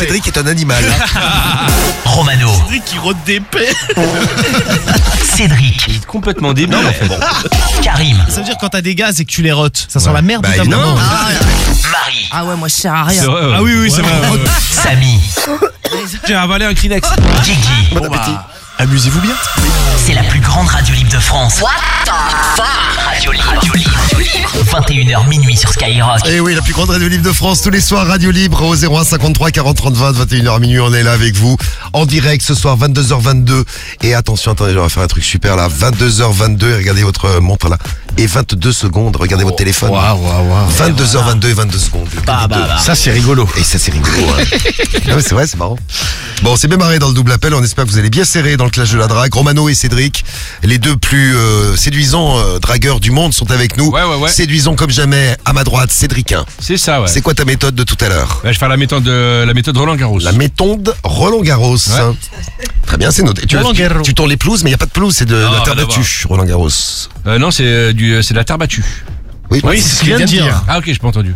Cédric est un animal. Romano. Cédric qui rôde des paix. Cédric. Il est complètement débile en fait. Karim. Ça veut dire quand t'as des gaz et que tu les rotes, ça sent la merde Bah, ou ta évidemment. maman. Marie. Ah ouais, moi je sers à rien. C'est vrai, ouais. Ah oui, c'est vrai. Samy. J'ai avalé un Kleenex. Gigi. Bon appétit. Amusez-vous bien. C'est la plus grande radio libre de France. What the fuck? Radio libre. 21h minuit sur Skyrock. Et oui, la plus grande radio libre de France, tous les soirs, radio libre au 01 53 40 30 20, 21h minuit, on est là avec vous, en direct ce soir, 22h22. Et attention, attendez, on va faire un truc super là, 22h22, et regardez votre montre là, et 22 secondes, regardez votre téléphone. 22h22 et 22 secondes. Ça c'est rigolo. Et ça c'est rigolo, hein. Ah ouais, c'est vrai, c'est marrant. Bon, on s'est bien marré dans le double appel, on espère que vous allez bien serrer dans le clash de la drague. Romano et Cédric, les deux plus séduisants dragueurs du monde sont avec nous. Ouais. Séduisons comme jamais, à ma droite, Cédricien. C'est ça, ouais. C'est quoi ta méthode de tout à l'heure? Je vais faire la méthode Roland Garros. La méthode Roland Garros. Très bien, c'est noté. Roland Garros. Tu tournes les pelouses, mais il n'y a pas de pelouse, c'est de Non, la terre rien à battue, Roland Garros. Non, c'est de la terre battue. Oui, Oui, c'est ce qu'il vient de dire. Ah ok, j'ai pas entendu.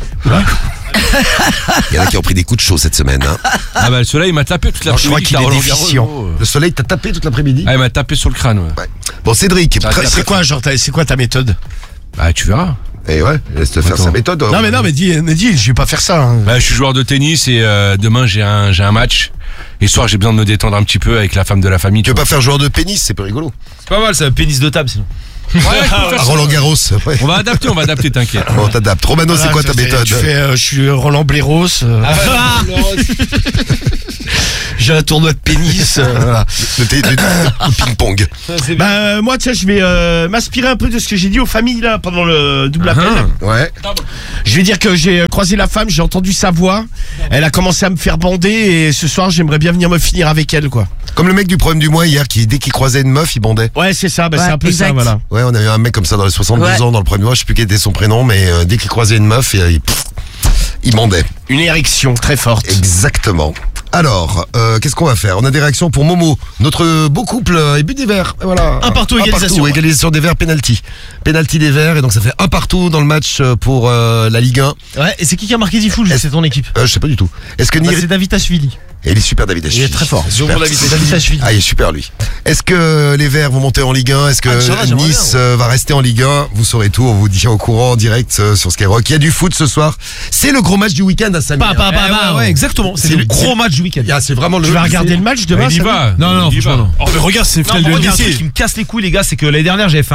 il y en a qui ont pris des coups de chaud cette semaine. Hein. Ah bah le soleil m'a tapé toute Alors, je crois l'après-midi. qu'il à est Roland Garros. déficient. Le soleil t'a tapé toute l'après-midi. Ah il m'a tapé sur le crâne, ouais. Ouais. Bon, Cédric, C'est quoi, genre, c'est quoi ta méthode? Bah tu verras. Et ouais, laisse-te faire Attends. sa méthode. Non mais dis, je vais pas faire ça. Hein. Bah je suis joueur de tennis et demain j'ai un match. Et ce soir j'ai besoin de me détendre un petit peu avec la femme de la famille. Tu veux pas faire joueur de pénis, c'est peu rigolo. C'est pas mal, c'est un pénis de table sinon. À Roland Garros, ouais. On va adapter, t'inquiète. On t'adapte. Romano, c'est quoi ta méthode? Je suis Roland Blairos. J'ai un tournoi de pénis. Voilà. Le ping-pong. Moi, tiens, je vais m'inspirer un peu de ce que j'ai dit aux familles là pendant le double appel. Ouais. Je vais dire que j'ai croisé la femme, j'ai entendu sa voix. Elle a commencé à me faire bander et ce soir, j'aimerais bien venir me finir avec elle, quoi. Comme le mec du problème du mois hier qui, dès qu'il croisait une meuf, il bandait. Ouais, c'est ça, c'est Ouais, un peu exact. ça, voilà. Ouais, on avait un mec comme ça dans les 72 Ouais. ans dans le premier mois, je sais plus quel était son prénom, mais dès qu'il croisait une meuf, il bandait. Une érection très forte. Exactement. Alors, qu'est-ce qu'on va faire? On a des réactions pour Momo. Notre beau couple est but des Verts. Et voilà. Un partout, égalisation. Égalisation des Verts, penalty. Penalty des Verts, et donc ça fait un partout dans le match pour la Ligue 1. Ouais, et c'est qui a marqué 10 foules? C'est ton équipe. Je sais pas du tout. Est-ce que C'est David Tachvili. Et il est super, David Ashvili. Il est très fort. Super. David Tachvili. Ah, il est super, lui. Est-ce que les Verts vont monter en Ligue 1? Est-ce que ça va, j'aimerais Nice bien, va rester en Ligue 1? Vous saurez tout, on vous dit au courant en direct sur Skyrock. Il y a du foot ce soir. C'est le gros match du week-end à Samir. Ouais, exactement. C'est C'est le le- gros match du week-end. C'est vraiment le... Tu vas regarder le match demain? Il y Samy va. Non, Il y franchement, va. non. Oh mais regarde, c'est Non, final par de contre, il y a un truc lycée. qui me casse les couilles, les gars, c'est que l'année dernière, j'avais fait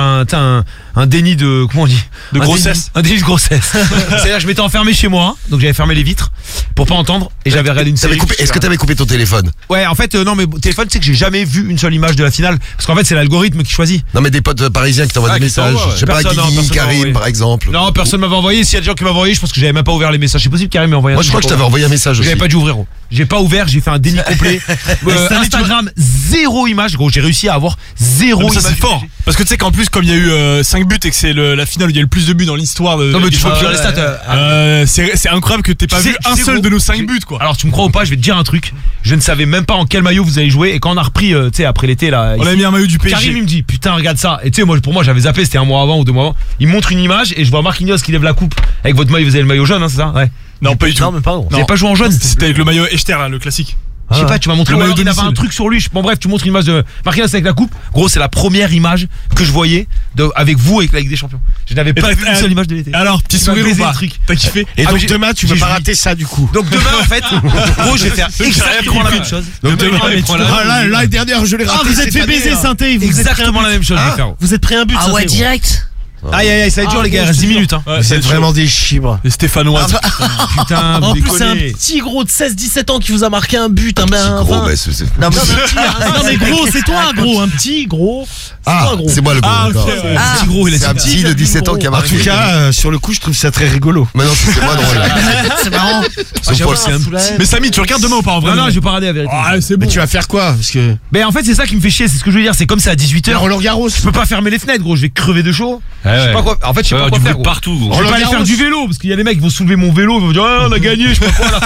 un déni de. Comment on dit? De Un grossesse. Un déni de grossesse. C'est-à-dire que je m'étais enfermé chez moi, donc j'avais fermé les vitres pour pas entendre, et j'avais regardé une série. Est-ce que t'avais coupé ton téléphone? Ouais, en fait, non, mais téléphone, tu sais que j'ai jamais vu une seule image de la finale, parce qu'en fait, c'est l'algorithme qui choisit. Non, mais des potes parisiens qui t'envoient Ah, des qui t'envoient, messages. ouais. Je sais pas, Personne, non, Guigui, personne m'a Karim, envoyé. par exemple. Non, personne m'avait envoyé. S'il y a des gens qui m'avaient envoyé, je pense que j'avais même pas ouvert les messages. C'est possible, Karim m'a envoyé un Moi, je crois que je t'avais envoyé un message aussi. J'avais pas dû ouvrir, gros. J'ai pas ouvert, j'ai fait un déni complet. Instagram, zéro image, gros. J'ai réussi à avoir zéro Ça image. c'est fort. Parce que tu sais qu'en plus comme il y a eu 5 buts et que c'est la finale où il y a le plus de buts dans l'histoire de Non, mais tu des peux championnats, plus les stats. c'est incroyable que t'aies pas Tu sais- vu un tu sais, seul gros, de nos 5 buts quoi. Alors tu me crois ou pas, je vais te dire un truc. Je ne savais même pas en quel maillot vous allez jouer. Et quand on a repris, tu sais, après l'été là, On a ici, mis un maillot du PSG. Karim il me dit putain regarde ça. Et tu sais pour moi j'avais zappé, c'était un mois avant ou 2 mois avant. Il me montre une image et je vois Marquinhos qui lève la coupe avec votre maillot, vous avez le maillot jaune, hein, c'est ça? Ouais. Non pas du tout. Non mais pas gros. Vous Non. avez pas joué en jaune? C'était avec le maillot Echter là, le classique. Je sais pas, tu m'as montré Le le maillot. maillot Il avait un domicile. truc sur lui. Bon bref, tu montres une image de Marquinhos avec la coupe. Gros, c'est la première image que je voyais avec vous avec la Ligue des Champions. Je n'avais pas vu une seule image de l'été. Alors petit Il m'a sourire ou baisé pas le truc. T'as kiffé? Et Ah, donc mais demain, tu veux j'ai pas joui. rater ça du coup. Donc demain en fait, gros, je vais faire exactement la même chose. Donc demain, l'année dernière, je l'ai raté. vous êtes fait baiser, Synthé. Exactement la même chose, je vais faire. Vous êtes pris un but. Ah ouais, direct. Aïe aïe aïe, ça va être dur les gars, il reste 10 minutes hein. Vous êtes vraiment des chibres. Les Stéphanoises. Putain, vous En plus, c'est un déconnez. petit gros de 16-17 ans qui vous a marqué un but. Un Gros, enfin, mais c'est... Non, mais non, mais gros, c'est toi, gros. Un petit gros. Ah, toi, gros. c'est moi le gros. Ah, ok, d'accord. ouais. Ah. Petit gros, il C'est est un petit de 17 ans qui a En marqué. tout cas, sur le coup, je trouve ça très rigolo. Maintenant, c'est moi drôle. c'est marrant. Sauf pour- c'est un petit. Mais Samy, tu regardes demain ou pas en vrai? Non, je vais pas regarder la vérité. Ah c'est bon. Mais tu vas faire quoi? Parce que. Mais en fait, c'est ça qui me fait chier, c'est ce que je veux dire, c'est comme c'est à 18h. Roland Garros. Je peux pas fermer les fenêtres, gros, je vais crever de chaud. Ouais, Je sais ouais. pas quoi. En fait, je sais pas quoi du faire. bruit Gros. partout gros. Je vais pas aller Garros. faire du vélo parce qu'il y a des mecs qui vont soulever mon vélo, ils vont dire ah, on a gagné, je sais pas quoi là.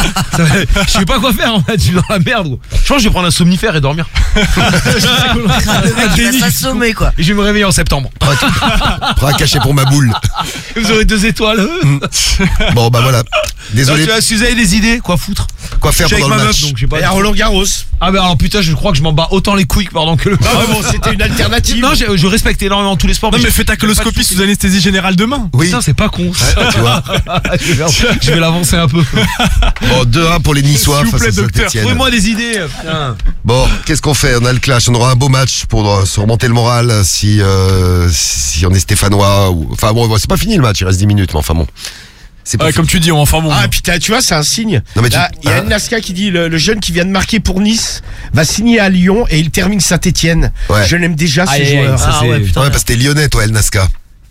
Je sais pas quoi faire en fait, je suis dans la merde gros. Je pense que je vais prendre un somnifère et dormir. Le mec, il va s'assommer, quoi. Et je vais me réveiller en septembre. Prends un cachet pour ma boule. Vous aurez 2 étoiles. Bon, bah voilà. Non, Désolé. tu vois, si vous avez des idées, quoi foutre. Quoi faire Je suis pendant avec le ma match? meuf, donc j'ai pas. Et à Roland Garros. Ah bah alors putain, je crois que je m'en bats autant les couilles pardon que le. Ah bon, c'était une alternative. Non, je respecte énormément tous les sports. Non mais fais ta coloscopie sous anesthésie générale demain. Oui. Putain, c'est pas con. Tu vois. Je vais l'avancer un peu. Bon, 2-1 pour les Niçois S'il vous face plaît, à docteur, Saint-Etienne. Trouvez-moi des idées. Putain. Bon, qu'est-ce qu'on fait? On a le clash, on aura un beau match pour se remonter le moral si on est stéphanois ou... Enfin bon, c'est pas fini le match, il reste 10 minutes, mais enfin bon. C'est pas Ouais, comme tu dis, enfin bon. Ah putain, tu vois, c'est un signe. Non, mais Là, tu- il y a hein Nasca qui dit le jeune qui vient de marquer pour Nice va signer à Lyon et il termine Saint-Etienne. Ouais. Je l'aime déjà ce Aïe, aïe, joueur. ça, Ah ouais, putain. Ouais, parce que t'es lyonnais, toi, El Nasca.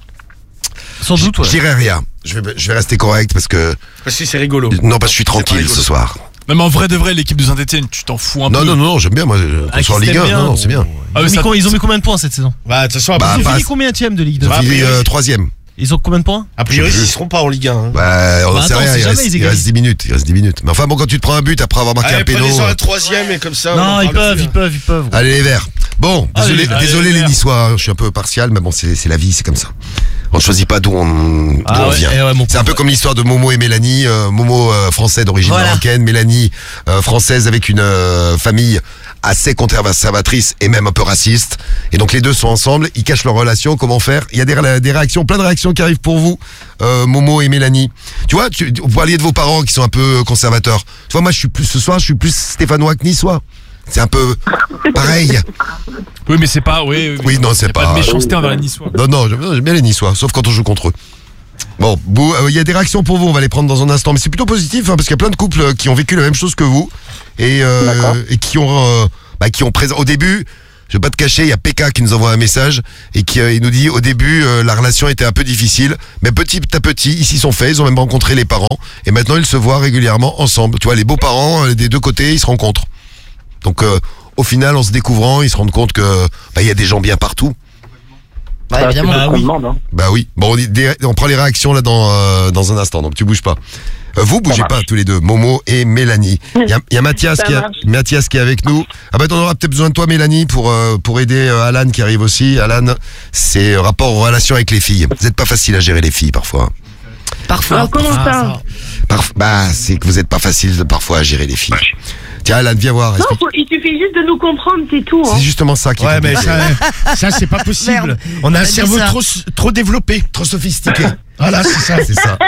Sans doute, ouais. Je dirais rien. Je vais rester correct parce que... Parce que c'est rigolo. Non, parce que je suis tranquille rigolo. ce soir. Même en vrai de vrai, l'équipe de Saint-Etienne, tu t'en fous un Non, peu. non, j'aime bien, moi. Qu'on soit en Ligue 1, non, c'est bien. Ah, mais ça- Ils ont mis combien de points cette saison? Bah, de toute façon, Bah, Ils ont pas- fini combien de Ligue 2? Bah, Il est priori, 3ème. Ils ont combien de points? a priori, Je sais ils plus. seront pas en Ligue 1. Hein. Bah, on Bah, sait attends, rien, on sait il jamais, reste, ils il reste égalisent. 10 minutes. Il reste 10 minutes. Mais enfin, bon, quand tu te prends un but après avoir marqué Allez, un péno. prenez-en un troisième et comme ça. on en Non, ils parle plus, peuvent, hein. ils peuvent. Allez, les Verts. Bon, désolé, allez, désolé les les Niçois, hein, je suis un peu partial, mais bon, c'est la vie, c'est comme ça. On ne choisit pas d'où on vient. C'est un peu comme l'histoire de Momo et Mélanie. Momo français d'origine Voilà. marocaine, Mélanie française avec une famille assez conservatrice et même un peu raciste. Et donc les deux sont ensemble, ils cachent leur relation. Comment faire? Il y a des réactions, plein de réactions qui arrivent pour vous, Momo et Mélanie. Tu vois, vous parliez de vos parents qui sont un peu conservateurs. Tu vois, moi ce soir, je suis plus stéphanois que niçois. C'est un peu pareil. Oui, mais c'est pas. Oui, non, c'est y a pas pas- de méchanceté envers les Niçois. Non, j'aime bien les Niçois, sauf quand on joue contre eux. Bon, il y a des réactions pour vous, on va les prendre dans un instant, mais c'est plutôt positif hein, parce qu'il y a plein de couples qui ont vécu la même chose que vous et qui ont présent au début. Je vais pas te cacher, il y a PK qui nous envoie un message et qui il nous dit au début la relation était un peu difficile, mais petit à petit ils s'y sont faits, ils ont même rencontré les parents et maintenant ils se voient régulièrement ensemble. Tu vois, les beaux-parents des deux côtés ils se rencontrent. Donc au final, en se découvrant, ils se rendent compte que il y a des gens bien partout. Bah, évidemment. Bah oui. Bah oui. Bon, on prend les réactions là dans un instant, donc tu bouges pas. Vous bougez pas tous les deux, Momo et Mélanie. Il y a Mathias qui est avec nous. Ah bah on aura peut-être besoin de toi, Mélanie, pour aider Alan qui arrive aussi. Alan, c'est rapport aux relations avec les filles. Vous n'êtes pas facile à gérer les filles parfois. Parfois. Comment ça? C'est que vous n'êtes pas facile parfois à gérer les filles. Tiens, Alan, viens voir. Non, il suffit juste de nous comprendre, c'est tout. Hein. C'est justement ça qui est Ouais, mais compliqué. ça c'est pas possible. Merde. On a un dit cerveau ça. trop développé. Trop sophistiqué. Voilà, c'est ça. C'est ça.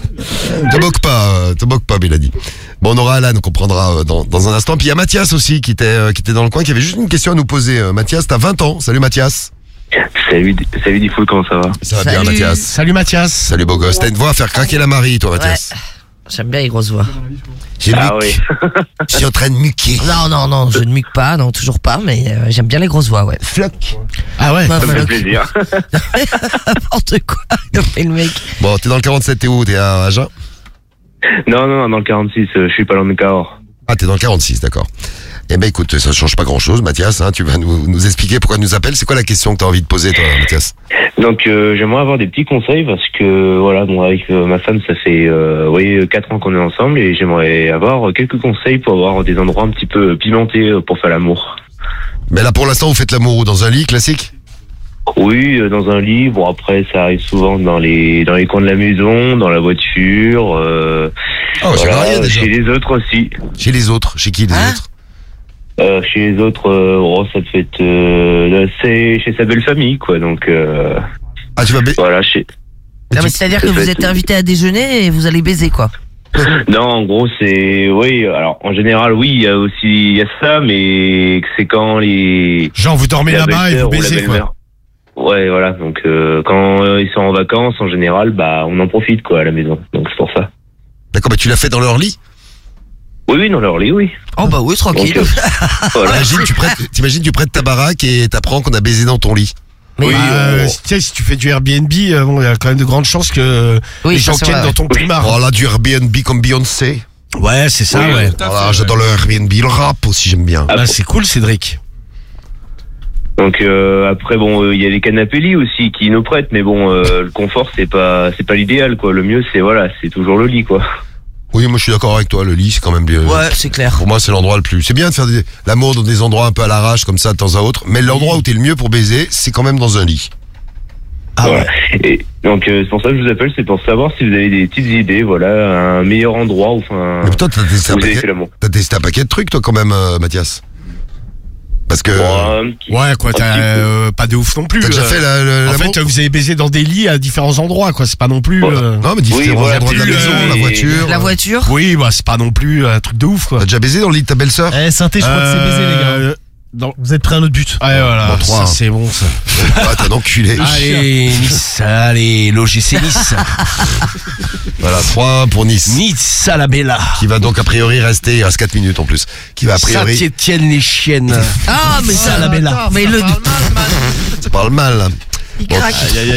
Te moque pas, Mélanie. Bon, on aura Alan qu'on prendra dans un instant. Puis il y a Mathias aussi qui était dans le coin, qui avait juste une question à nous poser. Mathias, t'as 20 ans. Salut Mathias. Salut Diffoul, comment ça va? Ça va bien, Salut. Mathias. Salut Mathias. Salut beau gosse. T'as une voix à faire craquer la Marie, toi, Mathias. J'aime bien les grosses voix. J'ai Ah oui. Je suis en train de muquer. Non, je ne muque pas, non, toujours pas, mais j'aime bien les grosses voix, ouais. Floc. Ah ouais. Ouais, Ça me fait voilà. plaisir. N'importe quoi, il fait le mec. Bon, t'es dans le 47, t'es où? T'es à Agen? Non, dans le 46, je suis pas loin de Cahors. Ah, t'es dans le 46, d'accord. Eh ben écoute, ça change pas grand-chose, Mathias. Hein, tu vas nous expliquer pourquoi tu nous appelles. C'est quoi la question que t'as envie de poser, toi, Mathias? Donc j'aimerais avoir des petits conseils parce que voilà, bon, avec ma femme, ça fait 4 ans qu'on est ensemble et j'aimerais avoir quelques conseils pour avoir des endroits un petit peu pimentés pour faire l'amour. Mais là, pour l'instant, vous faites l'amour dans un lit classique? Oui, dans un lit. Bon, après, ça arrive souvent dans les coins de la maison, dans la voiture. Oh, c'est voilà, varié, déjà. chez les autres aussi. Chez les autres? Chez qui, les Hein? autres? Chez les autres, ça te fait c'est chez sa belle famille, quoi. Donc Ah, tu vas voilà, chez. Non, mais c'est-à-dire que vous êtes invité à déjeuner et vous allez baiser, quoi. Non, en gros, c'est oui. Alors, en général, oui, il y a ça, mais c'est quand les Genre vous dormez la là-bas et belle-sœur vous ou la baisez quoi. belle-mère. Ouais, voilà. Donc, quand ils sont en vacances, en général, bah, on en profite, quoi, à la maison. Donc, c'est pour ça. D'accord, mais tu l'as fait dans leur lit? Oui, dans leur lit, oui. Oh bah oui, tranquille. Donc, voilà. T'imagines, tu prêtes ta baraque et t'apprends qu'on a baisé dans ton lit. Mais Oui, Tu sais, si tu fais du Airbnb, bon, il y a quand même de grandes chances que Oui, les ça, gens c'est tiennent vrai, dans ton plumard. Oh là, du Airbnb comme Beyoncé. Ouais, c'est ça, Oui, ouais. tout à Voilà, fait, j'adore le Airbnb, le rap aussi, j'aime bien. Ah, Bah, c'est cool, Cédric. Donc après bon il y a les canapés lits aussi qui nous prêtent mais bon le confort c'est pas l'idéal quoi, le mieux c'est toujours le lit quoi. Oui, moi je suis d'accord avec toi, le lit c'est quand même bien. ouais, c'est clair. Pour moi c'est l'endroit le plus. C'est bien de faire l'amour dans des endroits un peu à l'arrache comme ça de temps à autre, mais l'endroit où t'es le mieux pour baiser, c'est quand même dans un lit. Voilà. Et donc c'est pour ça que je vous appelle, c'est pour savoir si vous avez des petites idées, voilà, un meilleur endroit, enfin. Mais toi, t'as testé, où vous avez fait l'amour. t'as testé un paquet de trucs, toi, quand même, Mathias. Parce que. Ouais, quoi, t'as pas de ouf non plus. T'as déjà fait En fait, vous avez baisé dans des lits à différents endroits, quoi. C'est pas non plus. Non, mais différents endroits de la maison, la voiture. La voiture. Oui, bah c'est pas non plus un truc de ouf, quoi. T'as déjà baisé dans le lit de ta belle-sœur? Eh, Synthé, je crois que c'est baisé, les gars. Vous êtes prêts à un autre but? Ouais, voilà. Bon, 3, ça, c'est bon, ça. Ah, t'es un enculé. Allez, Nice. Allez, l'OGC Nice. Voilà, 3 pour Nice. Nice à la Bella. Qui va donc, a priori, rester, il reste 4 minutes en plus. Qui va, a priori. Saint-Étienne les chiennes. Ah, mais ça, la bella. Mais le. Ça parle mal. Il craque.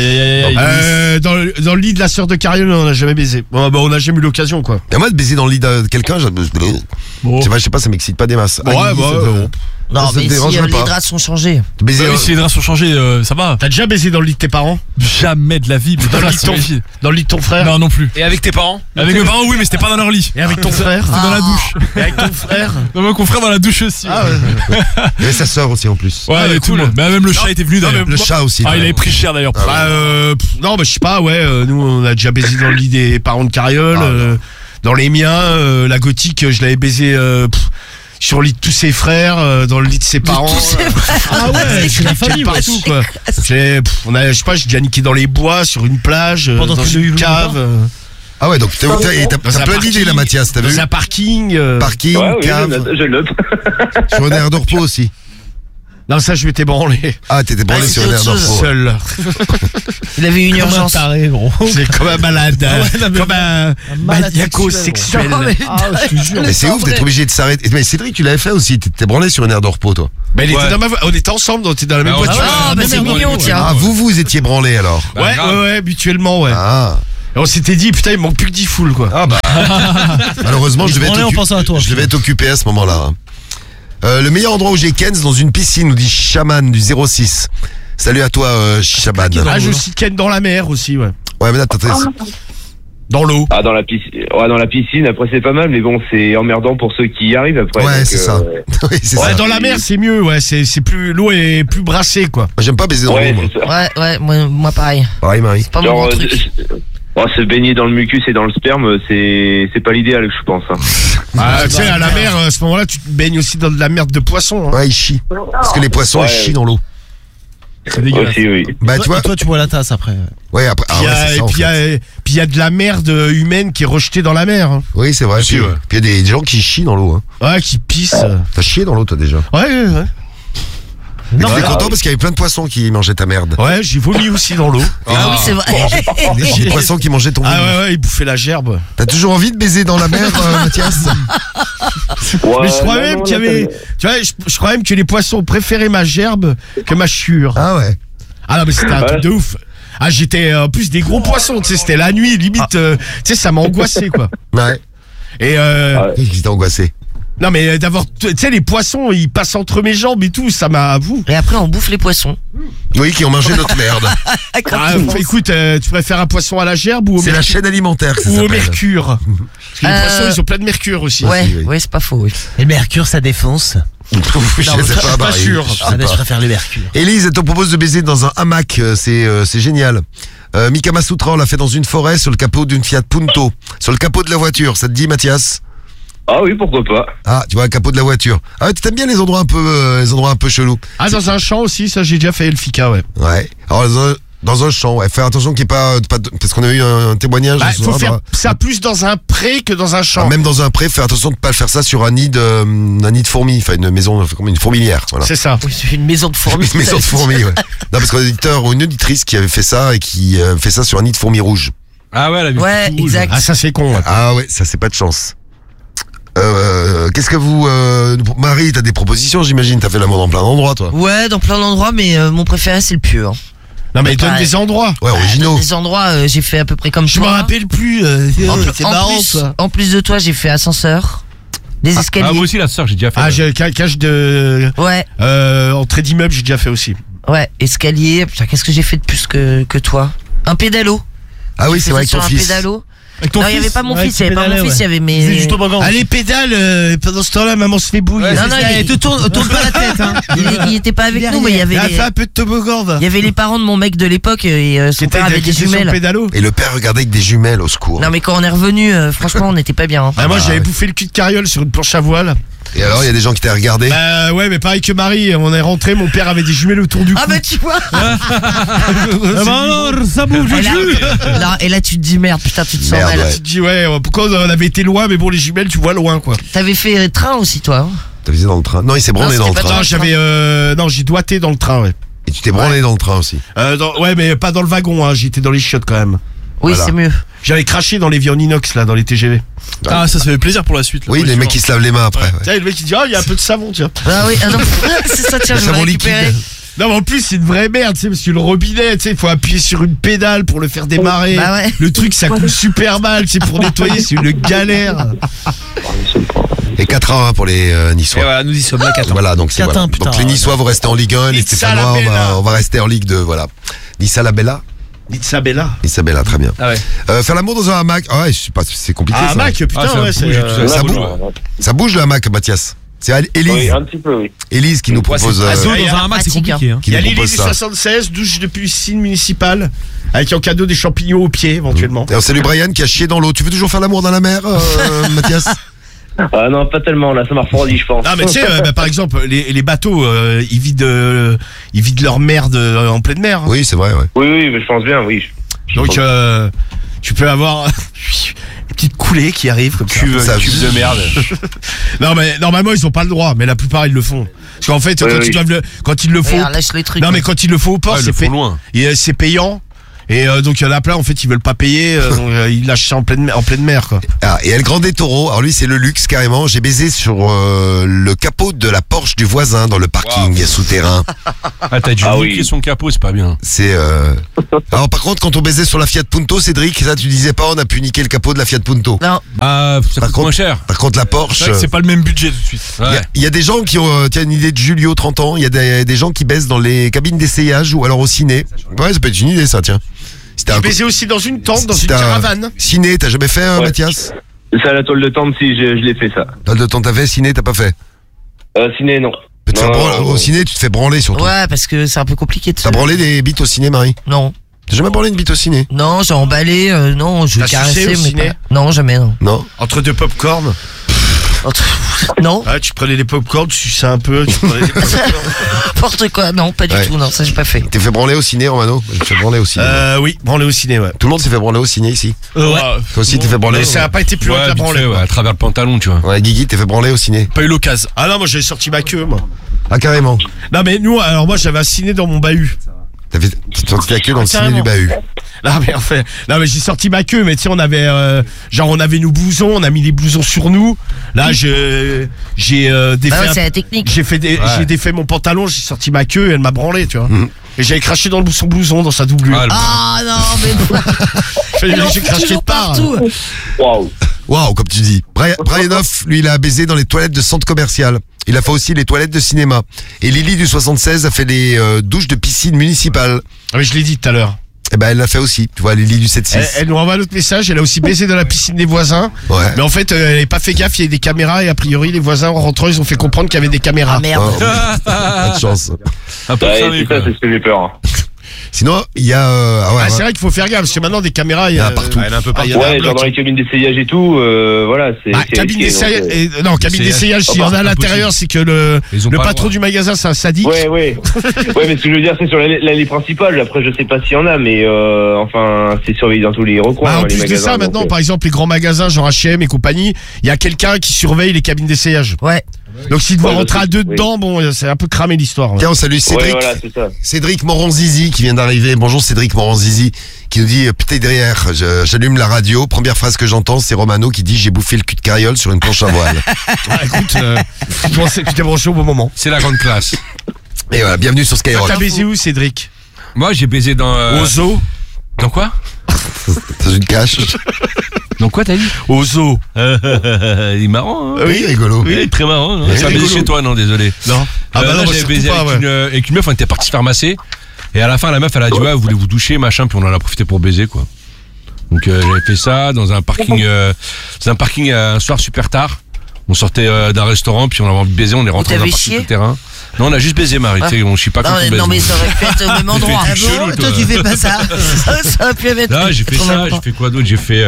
Dans le lit de la sœur de Cariol, on n'a jamais baisé. Bon, bah, on n'a jamais eu l'occasion, quoi. Et moi, de baiser dans le lit de quelqu'un, je sais pas, ça m'excite pas des masses. Ouais, Annie, bah, ça te- Non, ça te mais si dérangerait les pas. draps sont changés. Baiser, Si les draps sont changés, ça va. T'as déjà baisé dans le lit de tes parents? Jamais de la vie. Mais Dans le lit de ton, dans le lit de ton frère? Non, non plus. Et avec tes parents? Avec mes parents, oui, mais c'était pas dans leur lit. Et avec ton frère? C'était dans la douche. Et avec ton frère? Non, mon confrère dans la douche aussi. Ah ouais. il y avait sa sœur aussi en plus. Ouais, et tout le monde. Bah, même le chat était venu d'ailleurs. Le chat aussi. Ah, il avait pris cher d'ailleurs. Bah, non, bah, je sais pas, ouais, nous, on a déjà baisé dans le lit des parents de Cariol, dans les miens, la gothique, je l'avais baisé, sur le lit de tous ses frères, dans le lit de ses parents. Ah ouais, c'est la famille partout, quoi. Je sais pas, j'ai déjà niqué dans les bois, sur une plage, Pendant dans qu'il y a eu une le cave. Ah ouais, donc t'as plein d'idées là, Mathias, t'as vu? Dans un parking. Parking, Ouais, oui, cave, je note. sur une aire de repos aussi. Non, ça, je m'étais branlé. Ah, t'étais branlé sur une aire de repos. Seul. Il avait une urgence. Taré, gros. C'est comme un malade. Comme un maniaco-sexuel. Non, mais- Je te jure. Mais c'est ouf d'être obligé de s'arrêter. Mais Cédric, tu l'avais fait aussi, t'étais branlé sur une aire de repos, toi. Mais il était Ouais. dans on était ensemble, on était dans la même Bah, on voiture. Ah, bah c'est mignon, tiens. Ah, vous étiez branlé alors. Ouais, grave. ouais, mutuellement, ouais. Ah. Et on s'était dit, putain, il manque plus que 10 foules, quoi. Ah bah. Malheureusement, je devais branlait en pensant à toi. je devais être occupé à ce moment-là. Le meilleur endroit où j'ai Ken's, dans une piscine, nous dit Chaman du 06. Salut à toi, Chaman. Ah, je aussi Ken dans la mer aussi, ouais. Ouais, mais là, Dans l'eau. Ah, dans la piscine. Ouais, dans la piscine, après c'est pas mal, mais bon, c'est emmerdant pour ceux qui y arrivent après. Ouais, donc, c'est ça. Oui, c'est Ouais, ça. dans la mer, c'est mieux, ouais. C'est plus, l'eau est plus brassée, quoi. Moi, j'aime pas baiser dans Ouais, l'eau, moi. c'est ça. Ouais, moi pareil. Pareil, Marie. Pas mon Genre, grand truc. se baigner dans le mucus et dans le sperme, c'est pas l'idéal, je pense. Hein. Ah, tu sais, à la mer, à ce moment-là, tu te baignes aussi dans de la merde de poisson. Hein. Ouais, ils chient. Parce que les poissons, Ouais. ils chient dans l'eau. C'est dégueulasse. Aussi, oui. Bah, tu vois. Et toi, tu bois la tasse après. Ouais, après. Ah, Puis ouais, c'est ça, en puis fait. il y a de la merde humaine qui est rejetée dans la mer. Hein. Oui, c'est vrai. Aussi, Puis ouais. il y a des gens qui chient dans l'eau. Hein. Ouais, qui pissent. T'as chié dans l'eau, toi, déjà. Ouais. Et t'étais content parce qu'il y avait plein de poissons qui mangeaient ta merde. Ouais, j'ai vomi aussi dans l'eau. Ah oui, c'est vrai. Des poissons qui mangeaient ton Ah vomi. ouais, ils bouffaient la gerbe. T'as toujours envie de baiser dans la mer, Mathias? Mais je crois même qu'il y avait. Tu vois, je crois même que les poissons préféraient ma gerbe que ma chure. Ah ouais. Ah non, mais c'était un truc de ouf. Ah, j'étais en plus des gros poissons, tu sais, c'était la nuit, limite, tu sais, ça m'a angoissé, quoi. Ouais. Et Qu'est-ce qui t'a angoissé? non, mais d'avoir, tu sais, les poissons, ils passent entre mes jambes et tout, ça m'a, vous. Et après, on bouffe les poissons. Oui, qui ont mangé notre merde. Ah, écoute, tu préfères un poisson à la gerbe ou au C'est la chaîne alimentaire, que ça ou au s'appelle. mercure? Parce que les poissons, ils ont plein de mercure aussi. Ouais, oui. ouais, c'est pas faux, oui. Et le mercure, ça défonce. Je sais pas, pas Marie. sûr. Je sais Ah, pas. je préfère le mercure. Élise, elle te propose de baiser dans un hamac, c'est génial. Mika Masutra, on l'a fait dans une forêt sur le capot d'une Fiat Punto. Sur le capot de la voiture, ça te dit, Mathias? Ah oui, pourquoi pas. Ah, tu vois, le capot de la voiture. Ah ouais, tu t'aimes bien les endroits un peu chelous. Ah, dans un champ aussi, ça, j'ai déjà fait le FICA, ouais. Ouais. Alors, dans un champ, ouais. Faire attention qu'il n'y ait pas parce qu'on a eu un témoignage. Bah, ce faut soir, faire bah, ça plus dans un pré que dans un champ. même dans un pré, faire attention de ne pas le faire ça sur un nid de fourmis, enfin une maison comme une fourmilière, voilà. C'est ça. Oui, c'est une maison de fourmis. Une maison de fourmis, ouais. Non, parce qu'on a un auditeur ou une auditrice qui avait fait ça et qui fait ça sur un nid de fourmis rouges. Ah ouais, la vie. Ouais, exact. Ah, ça, c'est con. Ouais. Ah ouais, ça c'est pas de chance. Qu'est-ce que vous... Marie, t'as des propositions, j'imagine. T'as fait l'amour dans plein d'endroits, toi. Ouais, dans plein d'endroits, mais mon préféré, c'est le pieu. Hein. Non, mais donne pareil. des endroits. Ouais, originaux. Des endroits, j'ai fait à peu près comme Je me toi. rappelle plus. C'est En marrant, plus, ça. en plus de toi, j'ai fait ascenseur, des escaliers. Ah, moi aussi, la sœur, j'ai déjà fait. Ah, j'ai cage de. Ouais, Entrée d'immeuble, j'ai déjà fait aussi. ouais, escalier. Putain, qu'est-ce que j'ai fait de plus que toi? Un pédalo. Ah oui, J'ai c'est fait vrai ça que ton sur un fils. pédalo. Avec ton Non, il y fils avait pas mon Ouais, fils, il y avait pas pédalait, mon fils, il y avait Il faisait mes. du toboggan. Allez, pédale, pendant ce temps-là, maman se fait bouillir. Non, non, il tourne pas la tête, hein. il était pas avec nous, mais il y avait Elle les. fait un peu de toboggan, va. Il y avait les parents de mon mec de l'époque et son père avait des sur le jumelles. pédalo. Et le père regardait avec des jumelles au secours. Non mais quand on est revenu, franchement on n'était pas bien. Hein. Moi, Ah, j'avais ouais. bouffé le cul de carriole sur une planche à voile. Et alors, il y a des gens qui t'ont regardé. Ouais, mais pareil que Marie, on est rentré, mon père avait des jumelles autour du cou. Ah bah tu vois. Ah bah alors, ça bouge et, le cul. là, et là tu te dis merde, putain tu te sens Merde, mal. ouais. Tu te dis, ouais, pourquoi on avait été loin, mais bon, les jumelles, tu vois loin, quoi. T'avais fait train aussi toi. Hein. T'as visé dans le train. Non, il s'est branlé Non, dans le c'était pas train. Non, non, j'ai doigté dans le train, ouais. Et tu t'es branlé dans le train aussi. Ouais, mais pas dans le wagon, hein, j'étais dans les chiottes quand même. Oui Voilà. c'est mieux. J'avais craché dans les vies en inox, là, dans les TGV. Ah, ça fait plaisir pour la suite. là. Oui, les mecs qui se lavent les mains après. ouais. Tiens, le mec, il dit, oh, il y a un peu de savon, tiens. Ah oui, ah non, c'est ça tiens, Le je vais savon récupérer. liquide. Non, mais en plus, c'est une vraie merde, tu sais, parce que le robinet, tu sais, il faut appuyer sur une pédale pour le faire démarrer. Bah ouais. Le truc, ça coûte super mal, tu sais, pour nettoyer, c'est une galère. Et 4-1 pour les Et Niçois. voilà, nous y sommes là, 4 ans. Voilà, donc c'est 4-1, voilà. putain. Donc les Niçois vous restez en Ligue 1, les Nizza Stéphanois la Bella. on va rester en Ligue 2, voilà. Nissa la Bella. Nizza Bella. Nissa Bella, très bien. Ah ouais. Faire l'amour dans un hamac. Ah ouais, je sais pas, c'est compliqué Ah, ça. Mac, putain, Ah, ça ouais, bouge c'est. et tout ça. Ça bouge, bouge. ouais. Ça bouge le hamac, Mathias. C'est Oui, Élise. un petit peu, oui. Élise qui nous propose. Ah, Ah, dans il y a un hamac, c'est pratique, compliqué. Hein. qui Il y a nous Lily propose du ça. 76, douche de piscine municipale, avec en cadeau des champignons aux pieds, éventuellement. Alors, salut Brian qui a chié dans l'eau. Tu veux toujours faire l'amour dans la mer, Mathias? Ah non, pas tellement, là, ça m'a refroidi, je pense. Non, mais tu sais, par exemple, les bateaux, ils vident leur merde en pleine mer. hein. Oui, c'est vrai, ouais. Oui, oui, mais je pense bien, oui. Donc, tu peux avoir une petite coulée qui arrive comme ça. Ça, Cube de merde. Non, mais normalement, ils ont pas le droit, mais la plupart, ils le font. Parce qu'en fait, Oui, quand, oui. quand ils le font. Regarde, lâche les trucs. Non, mais quand ils le font au port, Ah, ils le font loin. c'est payant. Et donc, il y en a plein, en fait, ils veulent pas payer, donc ils lâchent ça en pleine mer, quoi. Ah, et El Grande Toro, alors lui c'est le luxe carrément. J'ai baisé sur le capot de la Porsche du voisin dans le parking souterrain. Ah, t'as dû Ah niquer oui. son capot, c'est pas bien. C'est alors par contre quand on baisait sur la Fiat Punto, Cédric, ça tu disais pas on a pu niquer le capot de la Fiat Punto. Non. Ah, ça Par coûte contre- moins cher. Par contre la C'est Porsche, vrai que c'est pas le même budget tout de suite. Ouais. il y a des gens qui ont tiens une idée de Julio 30 ans, il y a des gens qui baissent dans les cabines d'essayage ou alors au ciné. Ouais, ça peut être une idée ça, tiens. C'était J'ai baisé aussi dans une tente, dans une c'était un caravane. Ciné, t'as jamais fait Ouais. Mathias? C'est à la toile de tente si je l'ai fait, ça. Dans le temps t'as fait, ciné t'as pas fait. Ciné, non. Peut te faire Non, branler- non. au ciné tu te fais branler surtout. Ouais parce que c'est un peu compliqué de se. T'as branlé des bites au ciné Marie? Non. T'as jamais branlé une bite au ciné? Non, j'ai emballé, non, je T'as sucé caressais au mais ciné pas. Non, jamais non. Non. Entre deux pop-corn. Non, Ah, tu prenais les pop-corn, tu suçais un peu, tu prenais les pop-corn. n'importe quoi, non, pas du Ouais. tout, non, ça j'ai pas fait. T'es fait branler au ciné Romano? Je me fais branler au ciné. Oui, branler au ciné, ouais. Tout le monde s'est fait branler au ciné ici. Ouais. Toi aussi t'es fait branler. Mais ça a pas été plus loin que la vite branlée. fait, ouais, quoi. à travers le pantalon, tu vois. Ouais, Guigui, t'es fait branler au ciné. Pas eu l'occasion. Ah non, moi j'avais sorti ma queue, moi. Ah, carrément. Non, mais nous, alors moi j'avais un ciné dans mon bahut. Tu t'es sorti ta queue dans le ciné Carrément. du bahut. Non mais enfin, non mais j'ai sorti ma queue, mais tu sais on avait on avait nos blousons, on a mis les blousons sur nous. Là j'ai défait Bah ouais, un- c'est la technique. j'ai défait mon pantalon, j'ai sorti ma queue et elle m'a branlé, tu vois. Mhm. Et j'avais craché dans son blouson dans sa doublure. Ah, le- Ah non, mais J'ai craché de part. partout. Waouh. Waouh, comme tu dis. Brian Hoff, lui, il a baisé dans les toilettes de centre commercial. Il a fait aussi les toilettes de cinéma. Et Lily du 76 a fait les douches de piscine municipale. Ah mais je l'ai dit tout à l'heure. Eh ben, elle l'a fait aussi. Tu vois, Lily du 76. Elle nous renvoie l'autre message, elle a aussi baisé dans la piscine des voisins. Ouais. Mais en fait, elle n'avait pas fait gaffe, il y avait des caméras et a priori les voisins en rentrant, ils ont fait comprendre qu'il y avait des caméras. Ah merde. Oh, pas de chance. Un peu Ouais, fermé, c'est quoi. ça, c'est ce que j'ai peur. Hein. Sinon, il y a... ah ouais, Ah, c'est ouais. vrai qu'il faut faire gaffe, parce que maintenant des caméras, il y en a partout. un peu partout. Ouais, genre dans les cabines d'essayage et tout, voilà, c'est. Bah, c'est cabine risqué, d'essayage, donc, non, cabine Essayage. d'essayage, s'il y en a à l'intérieur, c'est que le Ils ont pas le patron droit. du magasin, c'est un sadique. Ouais, ouais. Ouais, mais ce que je veux dire, c'est sur l'allée principale. Après, je sais pas s'il y en a, mais enfin, c'est surveillé dans tous les recoins. Bah, en les plus de magasins, ça, donc, maintenant, par exemple, les grands magasins, genre H&M et compagnie, il y a quelqu'un qui surveille les cabines d'essayage. Ouais. Donc s'il doit Ouais, rentrer à deux oui. dedans, bon, c'est un peu cramé l'histoire. Ouais. Tiens, on salue Ouais, Cédric. voilà, c'est ça. Cédric Moranzizi qui vient d'arriver. Bonjour Cédric Moranzizi qui nous dit putain derrière, j'allume la radio. Première phrase que j'entends, c'est Romano qui dit j'ai bouffé le cul de carriole sur une planche à voile. Ah, écoute, tu t'es branché au bon moment. C'est la grande classe. Et voilà, bienvenue sur Skyrock. T'as baisé où, Cédric Moi, j'ai baisé dans. Au zoo. Dans quoi Dans une cache. Dans quoi t'as dit Au zoo. Il est marrant, hein. Oui, rigolo. Il est très marrant. Non Oui, ça baisé rigolo. chez toi, non, désolé. Non. Ah bah non, là, bah, j'avais surtout baisé pas, avec, ouais. avec une meuf, on était parti se faire masser. Et à la fin, la meuf, elle a dit ouais, voulez-vous doucher, machin, puis on en a profité pour baiser, quoi. Donc j'avais fait ça dans un parking, un soir super tard. On sortait d'un restaurant, puis on avait envie de baiser, on est rentré dans un parking tout terrain. Non, on a juste baisé, Marie. Tu sais, on chie pas quand on baise. Non, mais ça aurait pu être au même endroit. Ah bon, toi, tu fais pas ça. Ça aurait pu être. Là, j'ai fait ça. J'ai fait quoi d'autre? J'ai fait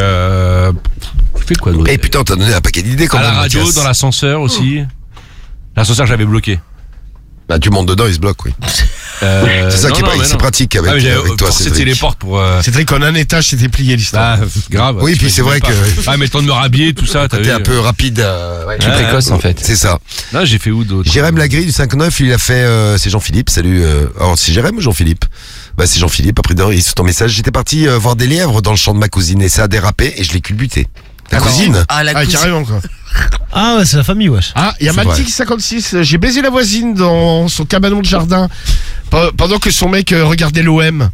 quoi d'autre? Et putain, t'as donné un paquet d'idées quand même. À la radio, Mathias. dans l'ascenseur aussi. L'ascenseur, j'avais bloqué. Bah, tu montes dedans, il se bloque, oui. C'est ça qui est pratique avec toi, c'était les portes pour. Cédric, en un étage, c'était plié l'histoire. Ah, grave. Oui, puis c'est vrai que. Ah, mais temps de me rhabiller, tout ça. T'es un peu rapide. Tu es précoce en fait. C'est ça. Là, j'ai fait où d'autre? Jérém Lagrille du 5-9, il a fait. C'est Jean-Philippe, salut. Alors, c'est Jérém ou Jean-Philippe? Bah, c'est Jean-Philippe. Après, il sur ton message, j'étais parti voir des lièvres dans le champ de ma cousine et ça a dérapé et je l'ai culbuté. Ta cousine? Ah, la cousine. Carrément, quoi. Ah ouais, c'est la famille, wesh. Ah, il y a Maltic 56. J'ai baisé la voisine dans son cabanon de jardin pendant que son mec regardait l'OM.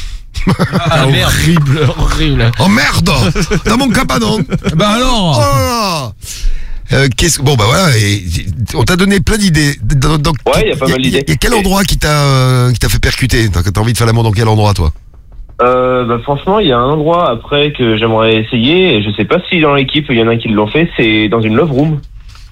Ah, merde. Horrible. Oh merde! Dans mon cabanon! Bah alors! Oh là là. Bon bah voilà, et on t'a donné plein d'idées. Ouais, y a pas mal d'idées. Y a quel endroit qui t'a fait percuter? T'as envie de faire l'amour dans quel endroit, toi? Bah franchement, il y a un endroit après que j'aimerais essayer, et je sais pas si dans l'équipe il y en a qui l'ont fait, c'est dans une love room.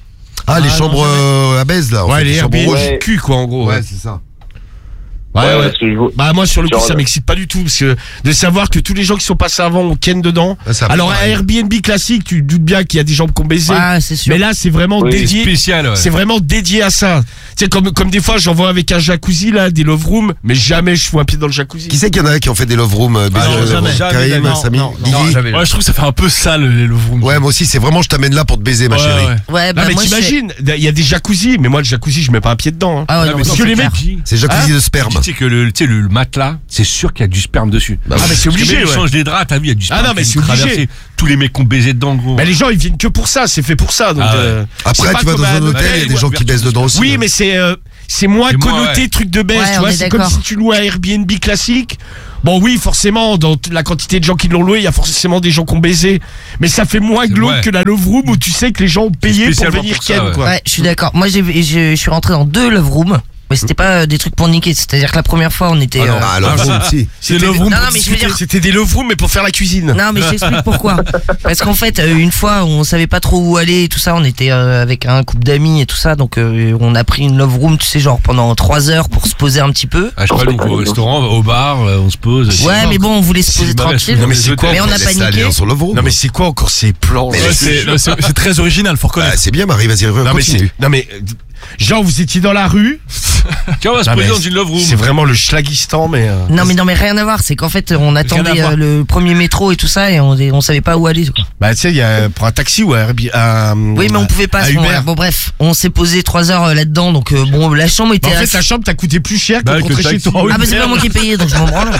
Ah, les chambres à baise là. Ouais, les Airbnb ouais. cul quoi en gros. Ouais, c'est ça. Ouais. Parce que Bah moi sur le coup Genre, ça m'excite pas du tout parce que de savoir que tous les gens qui sont passés avant on ken dedans. Ah, ça Alors un pareil. Airbnb classique, tu te doutes bien qu'il y a des gens qui ont baisé. Ah, c'est sûr. Mais là c'est vraiment Oui. dédié. Spécial, ouais. C'est vraiment dédié à ça. Tu sais comme des fois j'en vois avec un jacuzzi là, des love rooms, mais jamais je fous un pied dans le jacuzzi. Qui c'est qu'il y en a qui ont fait des love rooms? non, jamais. Karim, Non, Samy, non, Guigui? Ouais, je trouve que ça fait un peu sale les love rooms. Ouais, moi aussi, c'est vraiment je t'amène là pour te baiser, ma Ouais, chérie. ouais. Ouais, Non bah mais moi, t'imagines, il y a des jacuzzis, mais moi le jacuzzi je mets pas un pied dedans. Hein. Ah ouais, Ah, non, mais ça, parce que c'est les clair. mecs, C'est jacuzzi de sperme. Tu sais que le matelas, c'est sûr qu'il y a du sperme dessus. ah mais c'est obligé. Ils Ouais. changent les draps, t'as vu, il y a du sperme. Ah non, mais qui c'est obligé. traverse tous les mecs qui ont baisé dedans, gros. Bah les gens ils viennent que pour ça, c'est fait pour ça. Donc, Ah ouais. Après, c'est pas tu vas comme dans un un hôtel, il y a des gens qui baissent dedans aussi. Oui, mais c'est moins C'est moins, connoté ouais. truc de baisse, Ouais, tu on vois, est c'est comme d'accord. si tu louais un Airbnb classique. Bon oui, forcément, dans la quantité de gens qui l'ont loué, il y a forcément des gens qui ont baisé, mais ça fait moins glauque ouais. que la love room où tu sais que les gens ont payé pour spécialement venir pour ça, ken ouais. quoi. Ouais, je suis d'accord. Moi, je suis rentré dans 2 love rooms. Mais c'était pas des trucs pour niquer. C'est-à-dire que la première fois, on était. Ah, alors, si. C'était love room Non, pour non, mais je veux discuter. dire- C'était des love rooms mais pour faire la cuisine. Non, mais je t'explique pourquoi. Parce qu'en fait, une fois, on savait pas trop où aller et tout ça. On était avec un couple d'amis et tout ça. Donc, on a pris une love room, tu sais, genre pendant 3 heures pour se poser un petit peu. Ah, je sais pas, donc au restaurant, au bar, on se pose. Ouais, mais bon, on voulait se poser c'est pas tranquille. mal, Non, mais c'est quoi Mais on a Laisse-la aller paniqué. dans son love room. Non mais c'est quoi encore ces plans Mais là? Ouais, c'est très original, faut Bah, reconnaître. c'est bien, Marie, vas-y, Non mais continue. non mais genre vous étiez dans la rue. Tiens, on va se Non, poser mais dans une love room. C'est vraiment le Schlagistan mais. Non, mais rien à voir. C'est qu'en fait, on attendait voir. le premier métro et tout ça et on savait pas où aller. Quoi. Bah tu sais il y a pour un taxi ou un Oui, mais on pouvait pas. à ce Uber. moment-là. Bon, bref, on s'est posé 3 heures là-dedans. Donc, bon, la chambre était. Bah, en fait assez- la chambre t'a coûté plus cher que Bah, de avec le rentrer chez taxi. toi. Ah, bah, c'est pas moi qui ai payé, donc je m'en branle.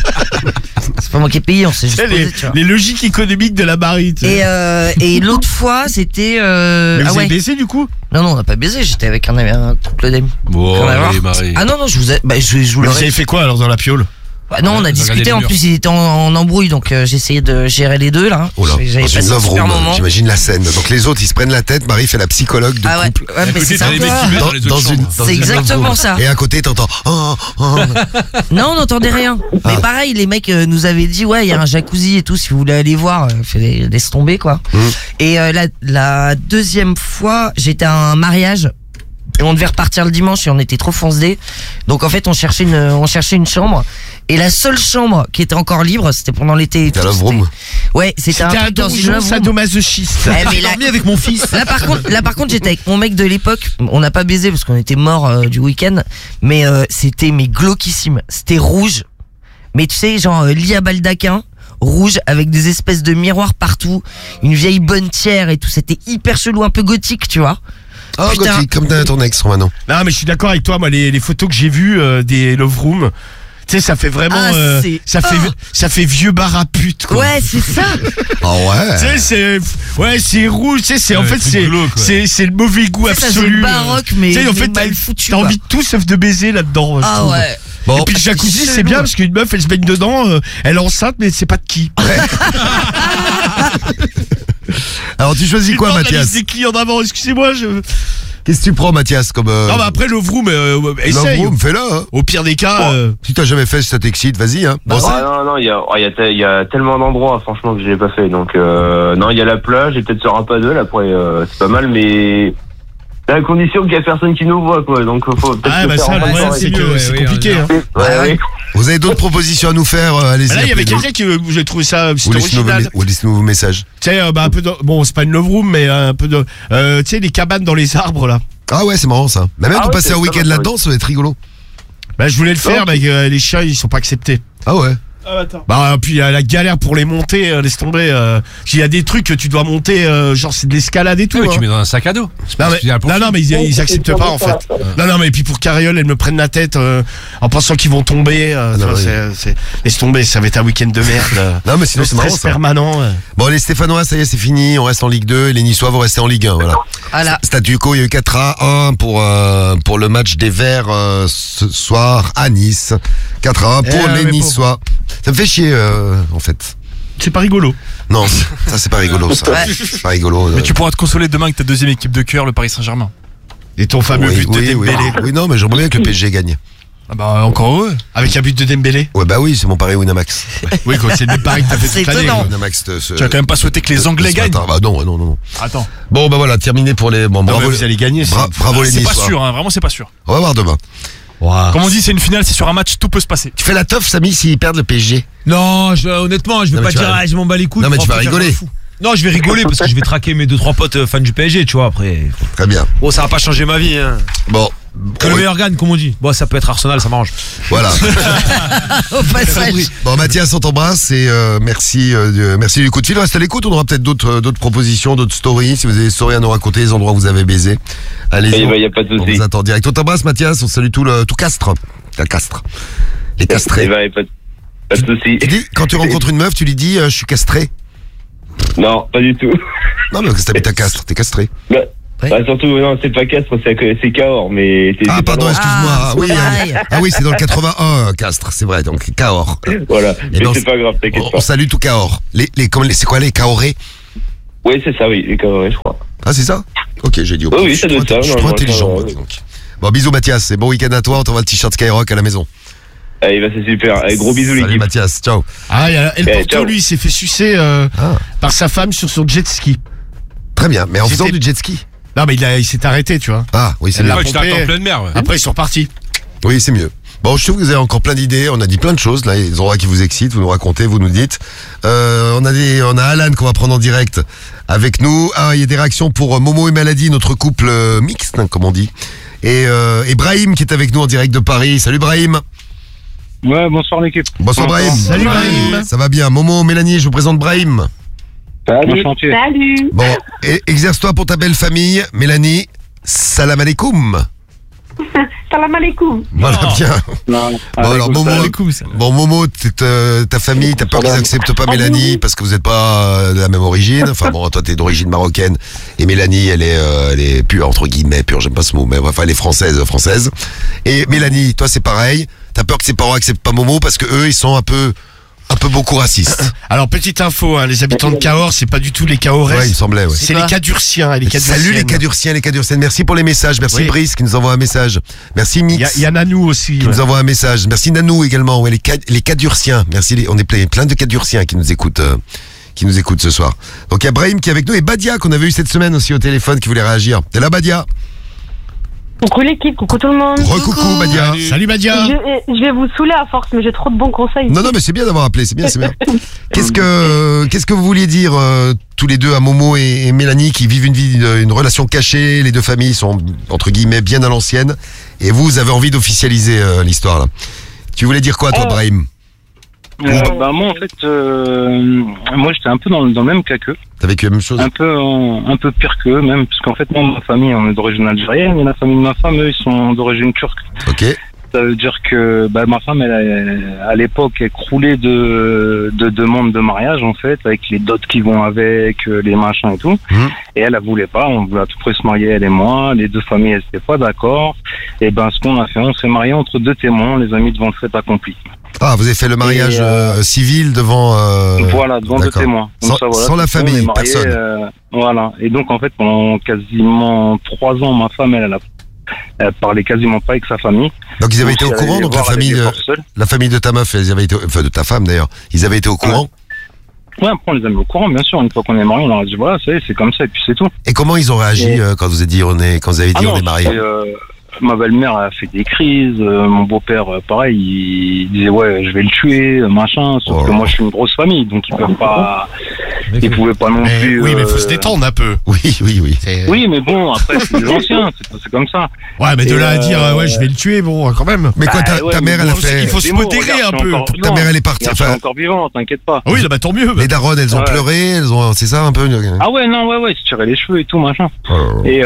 C'est pas moi qui ai payé, on s'est juste Tu sais, posé, tu vois. les logiques économiques de la Marie. tu sais. Et l'autre fois, c'était. Mais Ah vous ouais. avez baisé du coup? Non, on n'a pas baisé. J'étais avec un couple d'amis. Bon, Rien à voir. allez, Marie. Ah non, je vous ai. Bah, je vous Mais vous l'aurais. avez fait quoi alors dans la piole? Bah, non, on a Regardez discuté. les En murs. plus, ils étaient en embrouille, donc j'ai essayé de gérer les deux là. Oh là, J'avais dans passé une un love super room, moment. j'imagine la scène. Donc les autres, ils se prennent la tête, Marie fait la psychologue de Ah ouais, couple. ouais, mais c'est T'as ça. les mecs qui baissent dans les autres chambres. dans C'est une love exactement room. ça. Et à côté, t'entends. Non, on n'entendait rien. Mais pareil, les mecs nous avaient dit ouais, il y a un jacuzzi et tout. Si vous voulez aller voir, laisse tomber quoi. Et la deuxième fois, j'étais à un mariage. Et on devait repartir le dimanche et on était trop foncedés. Donc en fait, on cherchait une chambre. Et la seule chambre qui était encore libre, c'était pendant l'été. et T'as tout, love room. Ouais, c'était un truc dans une donjon love room. sadomasochiste. Ouais, mais là, avec mon fils. Là par contre j'étais avec mon mec de l'époque. On n'a pas baisé parce qu'on était morts du week-end. Mais c'était glauquissime. C'était rouge. Mais tu sais genre lit à baldaquin rouge avec des espèces de miroirs partout. Une vieille bonne tière et tout. C'était hyper chelou, un peu gothique, tu vois. Oh, Putain. gothique, comme dans ton ex, Romano. Non mais je suis d'accord avec toi, moi les photos que j'ai vues des love rooms, tu sais ça fait vraiment Ah, c'est- ça fait vieux bar à pute quoi. Ouais, c'est ça. Oh Tu ouais. sais c'est rouge, tu sais c'est en Ouais, fait truc c'est glauque, ouais. c'est le mauvais goût Ça, ça absolu. faisait baroque, mais Tu sais, en fait mal t'as foutu, t'as quoi. envie de tout sauf de baiser là-dedans. je Ah trouve. ouais. Bon. Et puis le jacuzzi c'est bien parce qu'une meuf elle se baigne dedans, elle est enceinte mais c'est pas de qui. Alors tu choisis quoi, Dans la Mathias? liste des clients d'avant, excusez-moi, Qu'est-ce que tu prends, Mathias, comme... Non, mais après, le vroom, essaye. Le vroom, fais-le, hein. Au pire des cas... Si t'as jamais fait, si ça t'excite, vas-y, hein. Bon, non, il y a tellement d'endroits, franchement, que je l'ai pas fait. Donc, non, il y a la plage, et peut-être sur un pas deux, là, après, c'est pas mal, mais... à la condition qu'il y a personne qui nous voit, quoi. Donc, faut peut-être. Ah, bah ça, le problème, c'est que c'est compliqué, hein. Ouais. Vous avez d'autres propositions à nous faire, allez-y. Là, il y avait quelqu'un qui, j'ai trouvé ça, c'était original. Ou laissez-nous vos messages. Tu sais, un peu de, bon, c'est pas une love room, mais un peu de, tu sais, les cabanes dans les arbres, là. Ah ouais, c'est marrant, ça. Mais même de passer un week-end là-dedans, ça va être rigolo. Bah, je voulais le faire, mais les chiens, ils sont pas acceptés. Ah ouais. Bah, puis il y a la galère pour les monter, laisse tomber. Il y a des trucs que tu dois monter, genre c'est de l'escalade et tout. Ouais, tu mets dans un sac à dos. Non, mais ils acceptent pas en fait. Non, mais et puis pour Carriole, elles me prennent la tête en pensant qu'ils vont tomber. Laisse tomber, ça va être un week-end de merde. Non, mais sinon c'est marrant, ça. Permanent. Bon, les Stéphanois, ça y est, c'est fini. On reste en Ligue 2. Et les Niçois vont rester en Ligue 1. Voilà. Statu quo, il y a eu 4-1 pour le match des Verts ce soir à Nice. 4-1 pour les Niçois. Ça me fait chier, en fait. C'est pas rigolo. Non, ça c'est pas rigolo, ça. C'est pas rigolo. Mais tu pourras te consoler demain avec ta deuxième équipe de cœur, le Paris Saint-Germain. Et ton fameux but de Dembélé. Oui, non, mais j'aimerais bien que le PSG gagne. Ah bah encore heureux. Avec un but de Dembélé. Ouais, bah oui, c'est mon pari Winamax. Oui, quoi, c'est le pari que t'as fait toute l'année. Winamax, tu vas quand même pas souhaiter que les Anglais gagnent. Bah non. Attends. Bon, bah voilà, terminé pour les... Bon, bravo, vous allez gagner. Bravo les Niçois. C'est pas sûr, hein, vraiment c'est pas sûr. On va voir demain. Wow. Comme on dit, c'est une finale, c'est sur un match, tout peut se passer. Tu fais la teuf, Samy, s'ils perdent le PSG? Non, honnêtement, je vais pas dire, je m'en bats les couilles. Non, mais tu vas rigoler. Non, je vais rigoler parce que je vais traquer mes 2-3 potes fans du PSG, tu vois, après. Très bien. Bon, ça va pas changer ma vie, hein. Bon. Que le meilleur gagne, comme on dit. Bon, ça peut être Arsenal, ça m'arrange. Voilà. Au passage. Bon, Mathias, on t'embrasse et merci du coup de fil. Reste à l'écoute, on aura peut-être d'autres propositions, d'autres stories. Si vous avez des stories à nous raconter, les endroits où vous avez baisé, allez-y. Il y a pas de souci. On vous attend direct. On t'embrasse, Mathias. On salue tout Castres. La Castres. Les castrés. Il y a pas de souci. Tu dis, quand tu rencontres une meuf, tu lui dis, je suis castré. Non, pas du tout. Non, mais parce que t'habites à Castres, t'es castré. Bah surtout, non, c'est pas Castres, c'est Cahors, mais... Ah, pardon, excuse-moi. Oui, c'est dans le 81, Castres, c'est vrai, donc Cahors. Voilà, mais c'est pas grave, t'inquiète pas. On salue tout Cahors. C'est quoi, les Cahorés? Oui, c'est ça, oui, les Cahorés, je crois. Ah, c'est ça? Ok, j'ai dit ok. Oui, ça doit être ça. Je suis trop intelligent, moi, donc. Bon, bisous, Mathias, et bon week-end à toi, on t'envoie le t-shirt Skyrock à la maison. Allez, bah c'est super, allez, gros bisous, Salut, l'équipe. Mathias, ciao. Ah, El Porto, lui, il s'est fait sucer par sa femme sur son jet ski. Très bien, mais en faisant du jet ski. Non, mais il s'est arrêté, tu vois. Ah, oui, c'est mieux. Tu t'arrêtes en pleine mer, ouais. Après, ils sont repartis. Oui, c'est mieux. Bon, je trouve que vous avez encore plein d'idées. On a dit plein de choses, là. Il y a des endroits qui vous excitent. Vous nous racontez, vous nous dites. On a Alan qu'on va prendre en direct avec nous. Ah, il y a des réactions pour Momo et Maladi, notre couple mixte, hein, comme on dit. Et Brahim qui est avec nous en direct de Paris. Salut, Brahim. Ouais, bonsoir l'équipe. Bonsoir, Brahim. Salut, Brahim. Ça va bien. Momo, Mélanie, je vous présente Brahim. Salut. Salut. Bon, exerce-toi pour ta belle famille. Mélanie, salam alaikum. Salam alaikum. Voilà, bien. Non, Bon, alors, Momo, ta famille, t'as peur qu'ils acceptent pas Mélanie parce que vous n'êtes pas de la même origine. Enfin bon, toi, t'es d'origine marocaine et Mélanie, elle est pure, entre guillemets, pure, j'aime pas ce mot, mais enfin, elle est française. Et Mélanie, toi, c'est pareil. T'as peur que ses parents acceptent pas Momo parce que eux, ils sont un peu beaucoup racistes. Alors, petite info, hein, les habitants de Cahors, c'est pas du tout les Cahoraises. Ouais, il me semblait, ouais. C'est les Cadurciens et les Cadurciennes. Salut les Cadurciennes. Merci pour les messages. Merci Brice qui nous envoie un message. Merci Mix. Il y a Nanou aussi. Qui nous envoie un message. Merci Nanou également. Ouais, les Cadurciens. Merci. On est plein de Cadurciens qui nous écoutent ce soir. Donc il y a Brahim qui est avec nous et Badia qu'on avait eu cette semaine aussi au téléphone qui voulait réagir. T'es là, Badia? Coucou l'équipe, coucou tout le monde. Recoucou Badia. Salut Badia. Je vais vous saouler à force, mais j'ai trop de bons conseils. Non, mais c'est bien d'avoir appelé, c'est bien. Qu'est-ce que vous vouliez dire tous les deux à Momo et Mélanie qui vivent une relation cachée, les deux familles sont entre guillemets bien à l'ancienne et vous avez envie d'officialiser l'histoire là. Tu voulais dire quoi toi, Brahim? Moi en fait, moi j'étais un peu dans le même cas qu'eux. T'as vécu la même chose? Un peu pire qu'eux même, parce qu'en fait moi ma famille on est d'origine algérienne et la famille de ma femme eux ils sont d'origine turque. Ok. Ça veut dire que ma femme elle à l'époque elle croulait de demandes de mariage en fait avec les dots qui vont avec les machins et tout. Et elle voulait pas, on voulait à tout prix se marier elle et moi, les deux familles elles étaient pas d'accord. Et ce qu'on a fait, on s'est marié entre deux témoins, les amis devant le fait accompli. Ah, vous avez fait le mariage civil devant... Voilà, devant deux témoins. Sans la famille, personne. Voilà. Et donc, en fait, pendant quasiment 3 ans, ma femme, elle parlait quasiment pas avec sa famille. Donc, ils avaient été au courant, donc la famille de ta meuf, ils avaient été, enfin, de ta femme d'ailleurs, ils avaient été au courant? Ouais, après, on les a mis au courant, bien sûr. Une fois qu'on est mariés, on leur a dit, voilà, c'est comme ça, et puis c'est tout. Et comment ils ont réagi quand vous avez dit on est mariés? Ma belle-mère a fait des crises, mon beau-père, pareil, il disait ouais, je vais le tuer, machin, sauf que moi je suis une grosse famille, donc ils pouvaient pas non plus. Oui, mais faut se détendre un peu. Oui. Oui, mais bon, après c'est des anciens, c'est comme ça. Ouais, mais de là à dire ouais, je vais le tuer, bon, quand même. Mais quoi, ta mère, elle a fait. Il faut se modérer un peu. Ta mère, elle est partie. Elle est encore vivante, t'inquiète pas. Oui, bah tant mieux. Les daronnes, elles ont pleuré, c'est ça un peu. Ah ouais, non, ouais, se tirer les cheveux et tout, machin. Et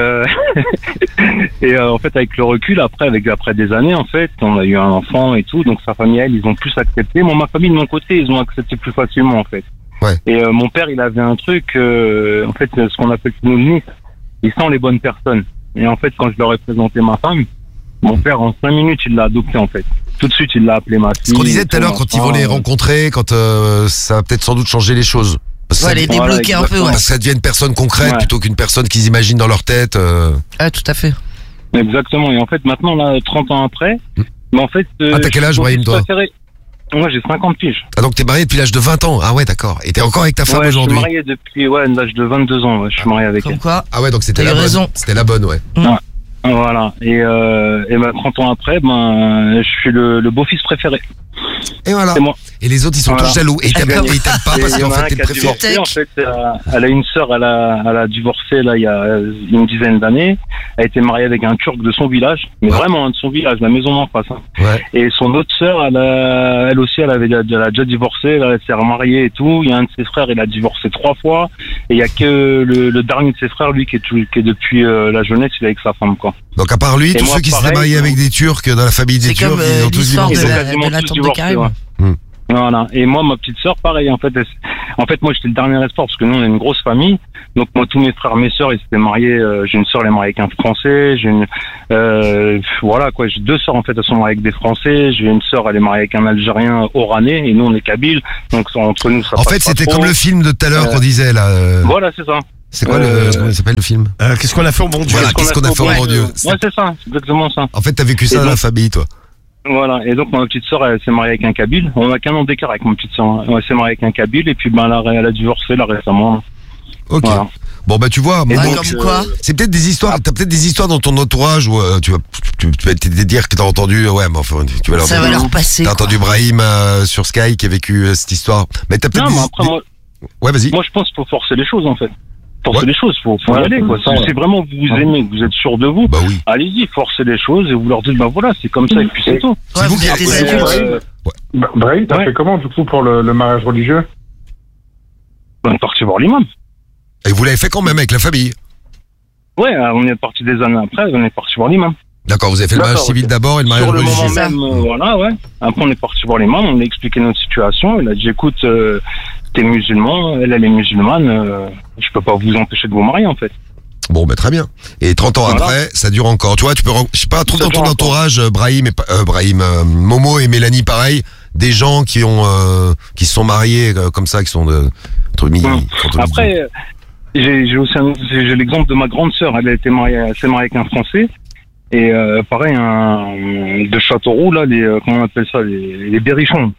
en fait, avec le recul, après des années, en fait, on a eu un enfant et tout, donc sa famille, elle, ils ont plus accepté. Moi, ma famille, de mon côté, ils ont accepté plus facilement, en fait. Ouais. Et mon père, il avait un truc, en fait, ce qu'on appelle synonyme, il sent les bonnes personnes. Et en fait, quand je leur ai présenté ma femme, mon père, en 5 minutes, il l'a adopté, en fait. Tout de suite, il l'a appelé ma fille. Ce qu'on disait tout à l'heure, quand ils vont les rencontrer, quand ça va peut-être sans doute changer les choses. Ouais, les débloquer un peu, ouais. Parce que ça devient une personne concrète plutôt qu'une personne qu'ils imaginent dans leur tête. Ah, tout à fait. Exactement. Et en fait, maintenant, là, 30 ans après, mais en fait... t'as quel âge, Brahim, toi? Moi, j'ai 50 piges. Ah, donc t'es marié depuis l'âge de 20 ans. Ah ouais, d'accord. Et t'es encore avec ta femme aujourd'hui? Je suis marié depuis l'âge de 22 ans. Je suis marié avec elle. Quoi? Ah ouais, donc c'était la bonne. C'était la bonne, ouais. Voilà. Et 30 ans après, je suis le beau-fils préféré. Et voilà. C'est moi. Et les autres, ils sont tous jaloux. Et ils t'aiment pas parce qu'en fait, t'es le préféré. En fait, elle a une sœur, elle a divorcé là il y a une dizaine d'années. Elle a été mariée avec un Turc de son village, mais vraiment de son village, la maison d'en face. Ouais. Et son autre sœur, elle aussi, elle a déjà divorcé. Là, elle s'est remariée et tout. Il y a un de ses frères, il a divorcé 3 fois. Et il y a que le dernier de ses frères, lui, qui est depuis la jeunesse, il est avec sa femme, quoi. Donc à part lui, tous ceux qui s'étaient mariés avec des Turcs dans la famille des Turcs, ils ont tous divorcé. De la tante de Karim. Voilà. Et moi, ma petite sœur, pareil. En fait, moi, j'étais le dernier espoir parce que nous, on est une grosse famille. Donc moi, tous mes frères, mes sœurs, ils s'étaient mariés. J'ai une sœur, elle est mariée avec un Français. Voilà quoi. J'ai 2 sœurs en fait, elles sont mariées avec des Français. J'ai une sœur, elle est mariée avec un Algérien oranais. Et nous, on est Kabyles. Donc entre nous, ça. En fait, c'était comme le film de tout à l'heure qu'on disait là. Voilà, c'est ça. C'est quoi comment il s'appelle le film? Qu'est-ce qu'on a fait au bon Dieu? Voilà, qu'est-ce qu'on a fait au bon Dieu? Ouais, c'est ça, c'est exactement ça. En fait, t'as vécu ça dans la famille, toi. Voilà, et donc ma petite sœur, elle s'est mariée avec un Kabyle. On a qu'un an d'écart avec ma petite sœur. Elle s'est mariée avec un Kabyle et puis là, elle a divorcé là récemment. Ok. Voilà. Bon bah tu vois, comme quoi c'est peut-être des histoires. T'as peut-être des histoires dans ton entourage où tu vas te dire que t'as entendu. Ouais, mais enfin, tu vas leur. Ça va leur passer. T'as entendu Brahim sur Sky qui a vécu cette histoire. Mais t'as peut-être. Non, mais après moi. Ouais, vas-y. Moi, je pense qu'il faut forcer les choses en fait. Forcer les choses, faut y aller quoi. Si vraiment vous vous aimez, que vous êtes sûr de vous, allez-y, forcez les choses et vous leur dites voilà, c'est comme ça et puis c'est tout. C'est vous qui êtes des adultes. Brahim, t'as fait comment du coup pour le mariage religieux? On est parti voir l'imam. Et vous l'avez fait quand même avec la famille? Ouais, on est parti des années après, on est parti voir l'imam. D'accord, vous avez fait le mariage civil d'abord et le mariage religieux. Sur le moment même, voilà, ouais. Après on est parti voir l'imam, on a expliqué notre situation, il a dit écoute, t'es musulman, elle est musulmane, je peux pas vous empêcher de vous marier en fait. Bon, bah très bien. Et 30 ans après, ça dure encore. Tu vois, tu peux, je sais pas, trouve dans ton entourage Momo et Mélanie pareil, des gens qui se sont mariés comme ça, qui sont Après, j'ai aussi j'ai l'exemple de ma grande sœur, elle s'est mariée avec un Français. Et pareil, de Châteauroux, là, comment on appelle ça, les berrichons.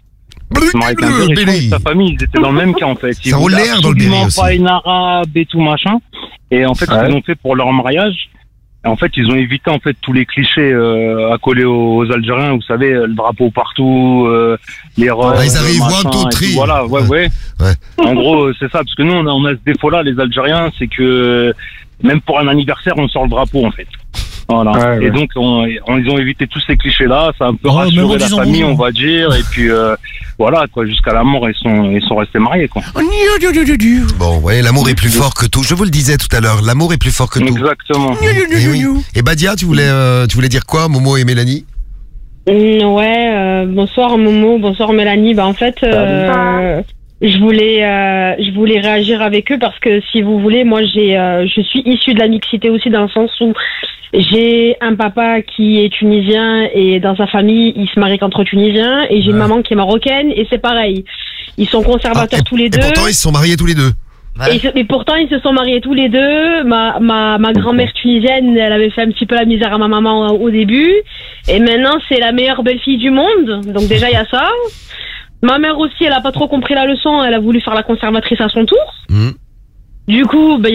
Sa famille, ils étaient dans le même cas en fait. Ça roule l'air dans le Berry aussi. Pas une arabe et tout machin. Et en fait, ce qu'ils ont fait pour leur mariage, en fait, ils ont évité en fait tous les clichés à coller aux Algériens. Vous savez, le drapeau partout, les roses. Ils arrivent one, two, three. Voilà, ouais. En gros, c'est ça, parce que nous, on a ce défaut-là, les Algériens, c'est que même pour un anniversaire, on sort le drapeau en fait. Voilà. Et donc, ils ont évité tous ces clichés-là. Ça a un peu rassuré la famille, on va dire. Et puis, voilà, quoi, jusqu'à la mort, ils sont restés mariés, quoi. Bon, ouais, l'amour est plus fort que tout. Je vous le disais tout à l'heure, l'amour est plus fort que tout. Exactement. Et Badia, tu voulais dire quoi, Momo et Mélanie? Ouais, bonsoir Momo, bonsoir Mélanie. Bah en fait, je voulais réagir avec eux parce que si vous voulez, moi je suis issue de la mixité aussi dans le sens où j'ai un papa qui est tunisien et dans sa famille il se marie qu'entre Tunisiens et j'ai une maman qui est marocaine et c'est pareil. Ils sont conservateurs tous les deux. Et pourtant ils se sont mariés tous les deux. Et pourtant ils se sont mariés tous les deux. Ma grand-mère tunisienne, elle avait fait un petit peu la misère à ma maman au début et maintenant c'est la meilleure belle-fille du monde. Donc déjà il y a ça. Ma mère aussi, elle a pas trop compris la leçon, elle a voulu faire la conservatrice à son tour. Du coup,